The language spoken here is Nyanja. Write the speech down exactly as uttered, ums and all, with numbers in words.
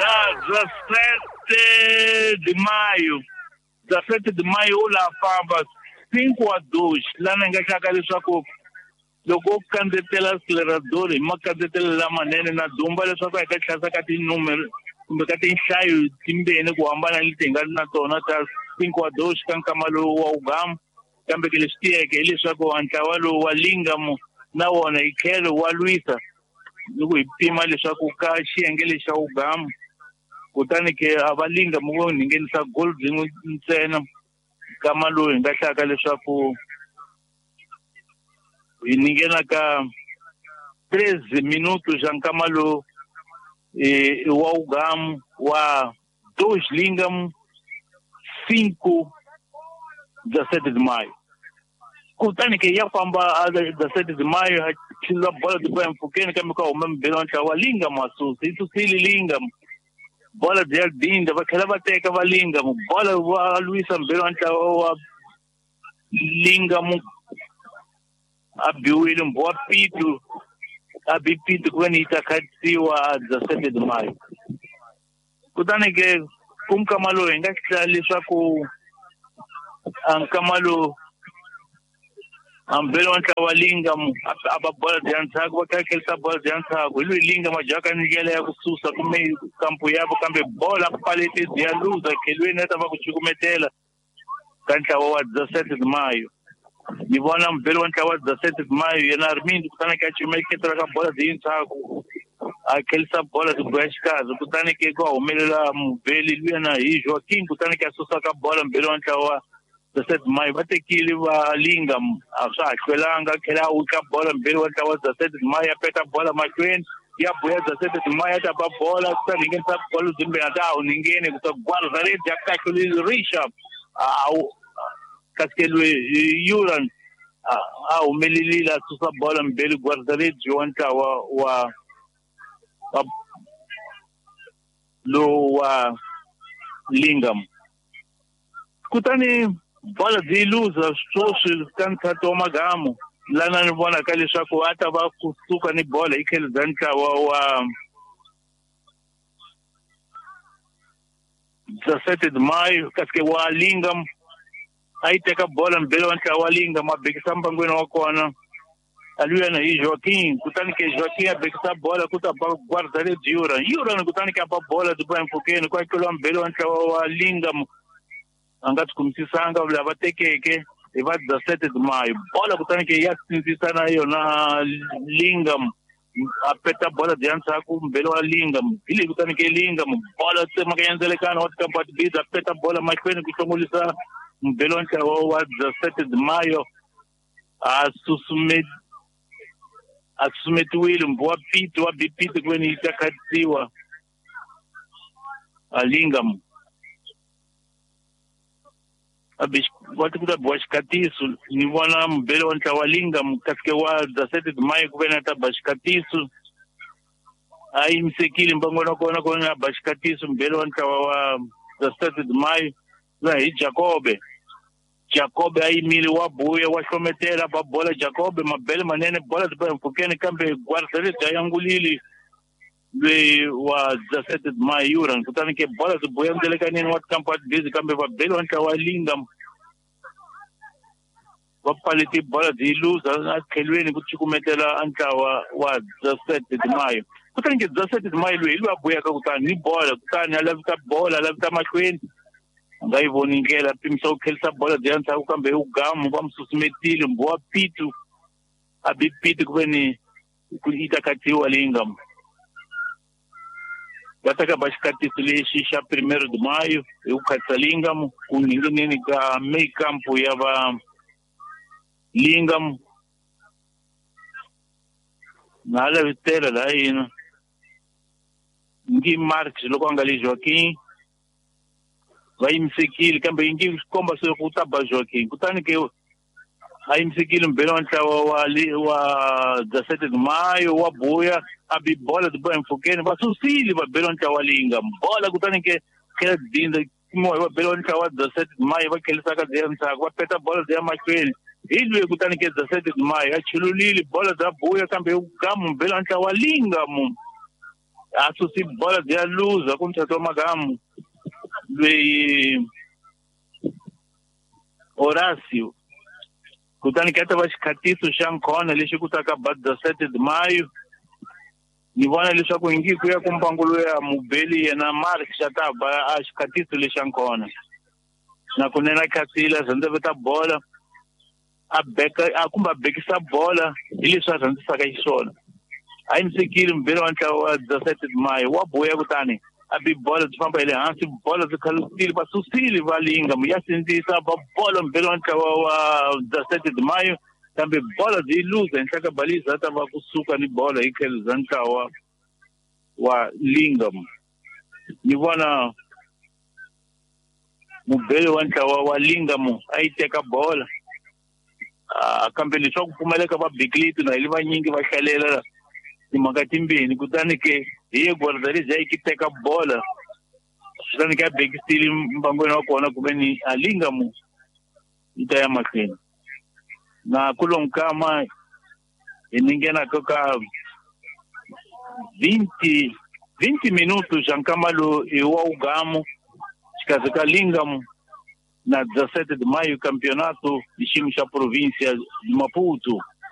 dezessete de maio. dezessete de maio lá famba cinco a dois. Lá na engaixaca de saco. Loko candidatela acelerador, ma candidatela la manene na dumba le soko ka tlasa ka ti numero. Kumbe ka ti nhlayo timbene ku hambana leti nga na tona ta cinco a dois kan kamalo wa ugam. Kambe ke lestiyeke leswaku antlawa lo wa lingamo na wona ikhelo wa Luisa. Loko hi pima leswaku ka xiyenge lexa ugam kutani ke avalinga mo ningenisa gold ntsena kamalo hi nga hlaka leswaku iningena ka treze minutos já camalo e o algam wa dois lingam cinco dezessete de maio. Kutani que ia pamba dezessete de maio tila bola de bem porque nem como o mesmo belão chawa lingam asu isso sili lingam bola de aldinda vai que leva até que lingam bola wa Luisa belão chawa lingam abiwile mboa pitu abipitu kwani itakatiwa dezessete de maio. Kutani ke kumkamalo engakisa leswaku ankamalo ambelo anta walinga ababola diansa kwa kelsa bola diansa kwelu linga majaka nigele ya kususa kume kampo yabo kambe bola palete dia luza kelwe neta bakuchukumetela kanta wa dezessete de maio. Ni vona mbelo anta wa dezessete de maio yana armindo kutana ke achime ke troca bola diansa aquelsa bola do Brascaso kutana ke kwa umelela mbeli lwana hi Joaquim kutana ke asusa ka bola mbelo anta wa dezessete de maio batekile wa linga asa kwelanga kela uka bola mbelo anta wa dezessete de maio apeta bola makwenu ya boya dezessete de maio ata ba bola sa ninguém sabe bola zimbe ata ninguém kuta guarda rede akakuli Richard au kaskelu yuran au melilila susa bola mbele guarda rede jonta wa wa lo wa lingam kutani bola de luz as social canta toma gamo lá na bona kale sako ata ba kusuka ni bola ikel danta wa wa dezessete de maio kaske wa lingam aí teka bola mbele wanta wa lingam abekisa mbangwena wakona aluya na Joaquim kutani ke Joaquim abekisa bola kuta guarda de yura yura kutani ke apa bola do bem porque kwa kilo mbele wanta wa lingam angati kumsisanga vula batekeke eva dezessete de maio bola kutani ke yasinzisana hiyo na lingam apeta bola diansa ku mbele wa lingam ile kutani ke lingam bola tema kayanzelekana wat kampat biza apeta bola makwenu kutomulisa mbele wa dezessete de maio asusume asusumetuile mboa pitu wa bipitu kweni itakatiwa alingam abish watu kuda bwashkatisu ni wana mbele wanta walinga mkaske wa dezessete de maio kubena ta bashkatisu ai msekili mbango na kona kona bashkatisu mbele wanta wa dezessete de maio na hi Jacobe Jacobe ai mili wa buya wa shometela ba bola Jacobe mabele manene bola de mfukeni kambe guardare tayangulili le wa dezessete de maio uran kutani ke bola de buya mdelekani wat kampat bizi kambe ba belo anta wa lingam wapaliti bola de luz na kelweni kuchikumetela anta wa wa dezessete de maio kutani ke dezessete de maio lo abuya ka kutani ni bola kutani alavita bola alavita makwenu ngai voningela pimsa ukhelsa bola diansa ukambe ugamu bamsusumetile mboa pitu abipitu kweni itakatiwa lingam bataka bashkatisu leshisha primeiro de maio eu katsalingam kuningeni ka meio campo yava lingam nala vitela daí ngi Marques loko angali Joaquim vai msekili kambe ingi komba so kutaba Joaquim kutani ke ai msekili mbele wanta wa wa dezessete de maio wa boya abi bola do bem fokene ba susili ba belo wanta wa linga bola kutani ke ke dinda mo wa belo wanta wa dezessete de maio va kelisa ka diansa wa peta bola de makweli ilwe kutani ke dezessete de maio achululili bola da boya kambe ugamu mbele wanta wa linga mu asusi bola dia luza kumthatho magamu lwe Horácio kutani kata va xikhatisi xa nkhona lexi ku taka ba dezessete de maio ni vona leswaku ingi ku ya ku mpangulo ya Mubeli yena Mark xa ta ba a xikhatisi lexi xa nkhona na kunena Khasila zandaveta bola a beka a kumba bekisa bola hi leswi a rhandzisaka xiswona a yi msekile mbhiri wa ntlawa wa dezessete de maio wa boya kutani a bi bola byi famba hi le hansi bola byi khalukile va susile va linga ya sindzisa va bola mbhiri wa ntlawa wa dezessete de maio kambe bola byi luza henhla ka baliza ta va kusuka ni bola hi tlhelo za ntlawa wa Lingam ni vona mubeli wa ntlawa wa Lingam a yi teka bola kambe leswaku pfumaleka va Bickley na hi vanyingi va hlalela timhaka timbirhi kutani ke hi goal leri bya yi teka bola kutani ka bekisile mbangweni wa kona kumbe ni Lingam yi ta ya mahlweni na kulomkama hi ningena ka vinte vinte minutos já nkamalo e o Ugamo xikazi ka Lingam na dezessete de maio campeonato de time da província de Maputo.